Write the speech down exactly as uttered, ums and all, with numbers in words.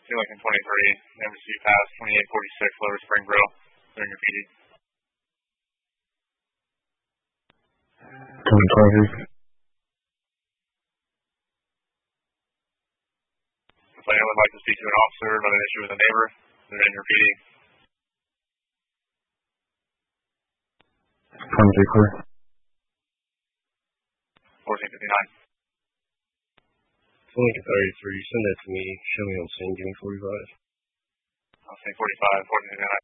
two Lincoln twenty-three, Embassy Pass twenty-eight forty-six, Lower Springboro. They're in your P D. twenty twenty-three. If anyone would like to speak to an officer about an issue with a neighbor, they're in your P D. twenty-three clear. fourteen fifty-nine. Lincoln thirty-three, send that to me. Show me on scene, give me forty-five. I'll say forty-five, fourteen fifty-nine.